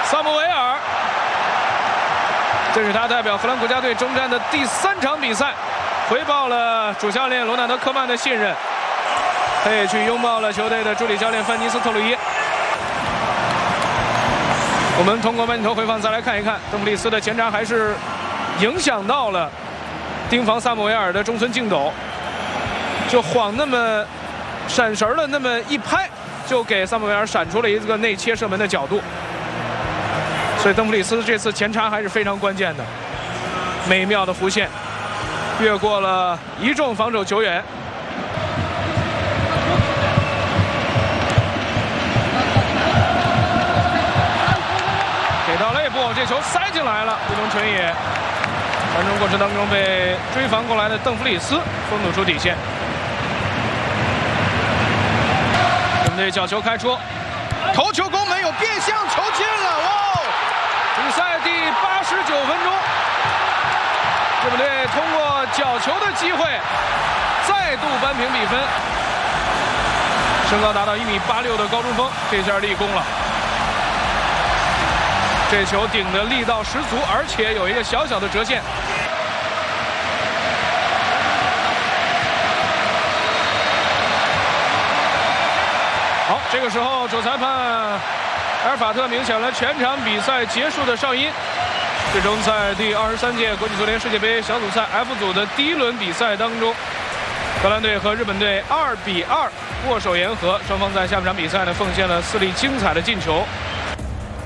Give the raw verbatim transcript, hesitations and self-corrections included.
萨姆维尔，这是他代表荷兰国家队征战的第三场比赛，回报了主教练罗纳德·科曼的信任，他也去拥抱了球队的助理教练范尼斯特鲁伊。我们通过慢镜头回放再来看一看，邓布利斯的前插还是影响到了盯防萨姆维尔的中村敬斗，就晃那么闪神了那么一拍，就给萨姆维尔闪出了一个内切射门的角度。所以邓布利斯这次前插还是非常关键的，美妙的弧线越过了一众防守球员。给到肋部，这球塞进来了，不能纯野。传中过程当中被追防过来的邓弗里斯封堵出底线。我们队角球开出， 头球攻门有变向，球进了！哇！ 比赛第八十九分钟，日本队通过角球的机会再度扳平比分。身高达到一米八六的高中锋，这下立功了。这球顶的力道十足，而且有一个小小的折线。好，这个时候主裁判埃尔法特鸣响了全场比赛结束的哨音。最终在第二十三届国际足联世界杯小组赛 F 组的第一轮比赛当中，荷兰队和日本队二比二握手言和，双方在下半场比赛呢奉献了四粒精彩的进球。